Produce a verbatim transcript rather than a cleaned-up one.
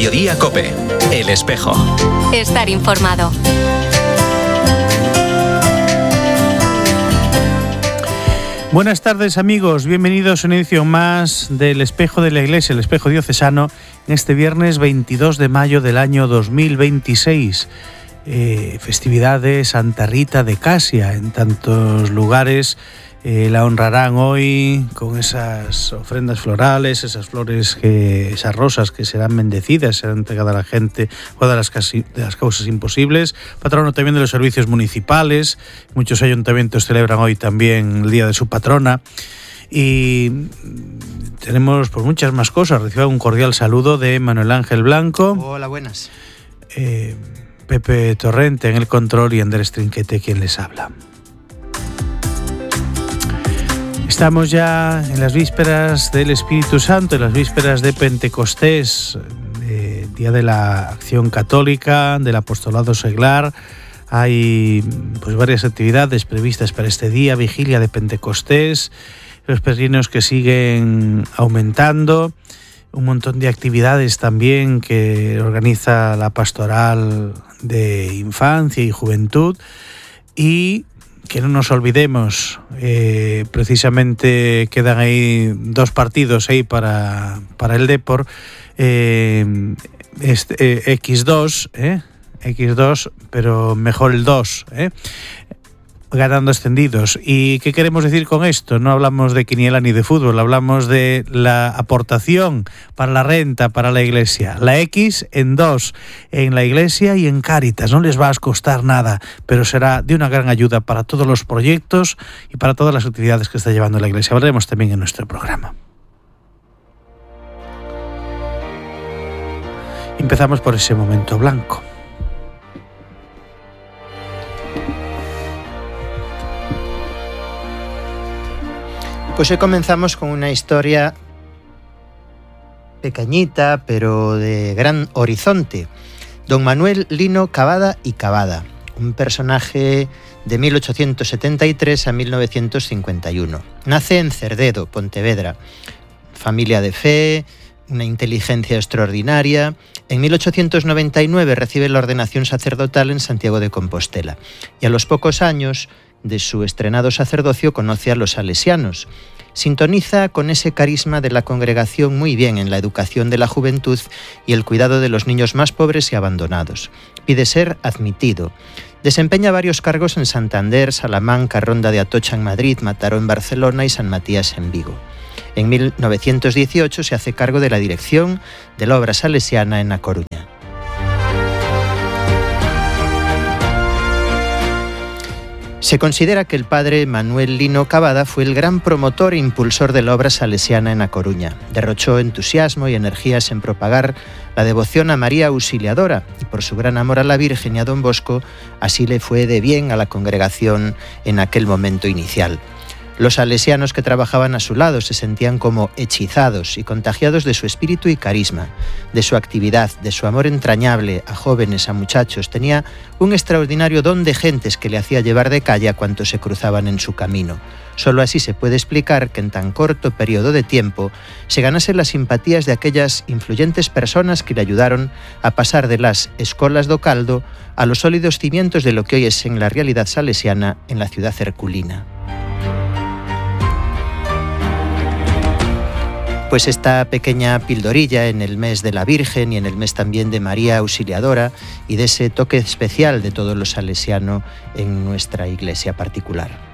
Mediodía COPE. El Espejo. Estar informado. Buenas tardes, amigos, bienvenidos a una edición más del Espejo de la Iglesia, el Espejo Diocesano, en este viernes veintidós de mayo del año dos mil veintiséis. Eh, festividad de Santa Rita de Casia. En tantos lugares eh, la honrarán hoy con esas ofrendas florales, esas flores, que, esas rosas que serán bendecidas, serán entregadas a la gente o de las, casi, de las causas imposibles. Patrono también de los servicios municipales. Muchos ayuntamientos celebran hoy también el día de su patrona. Y tenemos pues muchas más cosas. Reciba un cordial saludo de Manuel Ángel Blanco. Hola, buenas. Eh, Pepe Torrente en el control y Andrés Trinquete quien les habla. Estamos ya en las vísperas del Espíritu Santo, en las vísperas de Pentecostés, eh, día de la Acción Católica, del Apostolado Seglar. Hay pues varias actividades previstas para este día, vigilia de Pentecostés, los peregrinos que siguen aumentando. Un montón de actividades también que organiza la Pastoral de Infancia y Juventud. Y que no nos olvidemos, eh, precisamente quedan ahí dos partidos ahí para, para el Depor. Eh, este, eh, equis dos, eh, equis dos, pero mejor el dos, eh. Ganando ascendidos. ¿Y qué queremos decir con esto? No hablamos de quiniela ni de fútbol, hablamos de la aportación para la renta para la Iglesia. La X en dos, en la Iglesia y en Cáritas. No les va a costar nada, pero será de una gran ayuda para todos los proyectos y para todas las actividades que está llevando la Iglesia. Hablaremos también en nuestro programa. Empezamos por ese momento blanco. Pues hoy comenzamos con una historia pequeñita, pero de gran horizonte. Don Manuel Lino Cavada y Cavada, un personaje de mil ochocientos setenta y tres a mil novecientos cincuenta y uno. Nace en Cerdedo, Pontevedra, familia de fe, una inteligencia extraordinaria. En mil ochocientos noventa y nueve recibe la ordenación sacerdotal en Santiago de Compostela y a los pocos años de su estrenado sacerdocio conoce a los salesianos. Sintoniza con ese carisma de la congregación muy bien en la educación de la juventud y el cuidado de los niños más pobres y abandonados. Pide ser admitido. Desempeña varios cargos en Santander, Salamanca, Ronda de Atocha en Madrid, Mataró en Barcelona y San Matías en Vigo. En mil novecientos dieciocho se hace cargo de la dirección de la obra salesiana en A Coruña. Se considera que el padre Manuel Lino Cavada fue el gran promotor e impulsor de la obra salesiana en A Coruña. Derrochó entusiasmo y energías en propagar la devoción a María Auxiliadora y por su gran amor a la Virgen y a Don Bosco, así le fue de bien a la congregación en aquel momento inicial. Los salesianos que trabajaban a su lado se sentían como hechizados y contagiados de su espíritu y carisma, de su actividad, de su amor entrañable a jóvenes, a muchachos. Tenía un extraordinario don de gentes que le hacía llevar de calle a cuantos se cruzaban en su camino. Solo así se puede explicar que en tan corto periodo de tiempo se ganase las simpatías de aquellas influyentes personas que le ayudaron a pasar de las escolas do caldo a los sólidos cimientos de lo que hoy es en la realidad salesiana en la ciudad herculina. Pues esta pequeña pildorilla en el mes de la Virgen y en el mes también de María Auxiliadora y de ese toque especial de todo lo salesiano en nuestra iglesia particular.